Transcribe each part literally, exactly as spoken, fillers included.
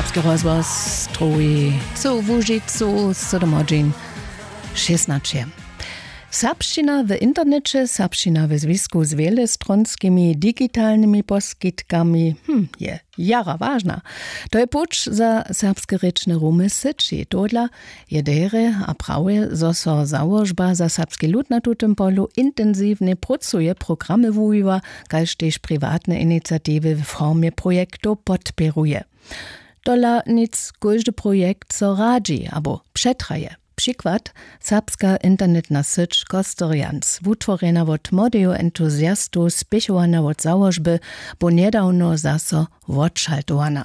Serbski rozhlas troji so Łużycu siedemdziesiąt szesnaście. Serbština w internecie, serbština w związku z wielostronskimi digitalnymi poskitkami hm, je jara ważna. To je pucz za serbskie ryczne rumy syci. Todla je dere a prawie, zo so założba za serbski lud na tutym polu intensywnie pracuje, programy wujiwa, kaž tež prywatne inicjatywy w formie projektu podpieruje. Dola nic każdy projekt so radzi, abo przetraje. Przykład, serbska internetna syć Kostorians, utworena od młodego entuzjastu, spiechowana od założby, bo niedawno zaso odszaltowana.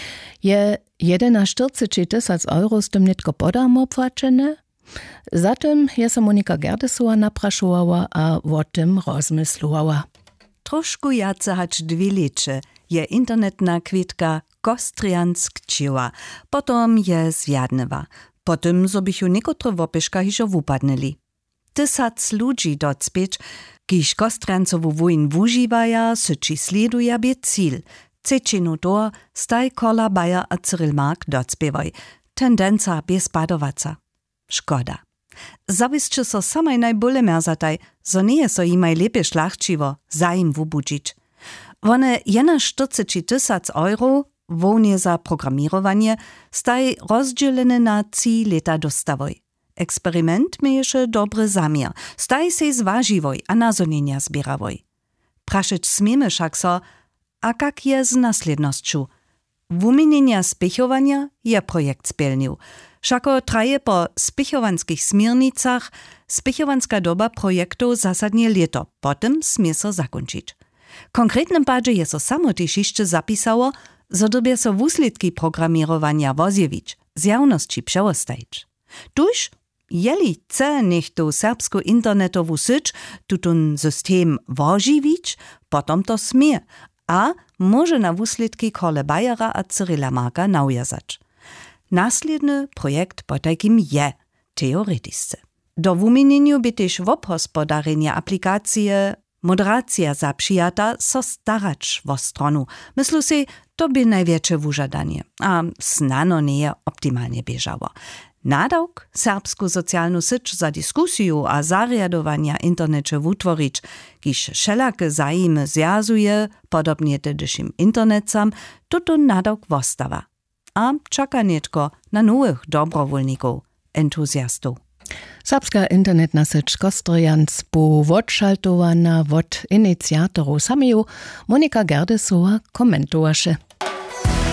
Je jedenaście tysięcy euro z tym nitko podam płacene? Zatem je se Monika Gerdesowa napraszowała, a o tym rozmysłowała. Troszkę jace hać dwie lecze je internetna kwitka Kostrians kciła, potom je zwiadnewa. Potem so bych ju niekotre wopieszka hižo wupadnili. Tysac ludzi docpieć, kiž Kostriancowu wujn wuživaja, syči sleduja bie cíl. Cečinu do, staj kola Bayer a Cyril Mark docpiewaj. Tendenca bezpadowaca. Szkoda. Zawisće so samaj najbole merzataj, so nie so imaj lepe šlachčivo, zaim wubudzić. One jena čtyřicet tysac euro Wołnie za programirowanie staj rozdzielene na trzy lata dostawoj. Eksperyment mieješe dobry zamiar. Staj se zwažiwoj a nazonienia zbierawoj. Praszeć smiemy však so, a kak je z naslednosću. Wumienienia spichowania je projekt spielnił. Všako traje po spichovanskich smirnicach spichovanska doba projektu zasadnie leto, potem smie so zakończyć. Konkretnym padzie je so samo tyž jeszcze zapisało, zodobie so wuslidki programirowania wozjewić, z javnosti przeostajć. Tuż, jeli chce niech tu serbsku internetowu syć, tutun system woživić, potom to smie, a może na wuslidki kole Bayera a Cyrila Marka naujazać. Nasledny projekt potajkim je teoretisce. Do wumienieniu by też wobhospodarenia aplikacje moderacja zapřijata so starać wo stronu. Myslu si, to by największe wużadanie, a snano nie optimalnie bieżało. Nadawk serbsku socjalnu syć za dyskusju a zariadowania internecie wutworić, kiż wszelakie zajmy zjazuje, podobnie tedyszym internetcam, to to nadawk wostawa. A czeka nietko na nowych dobrowolników, entuzjastów. Serbska internetna syć Kostorians bu odszaltowana od inicjatorów samiju Monika Gerdesowa komentowaše.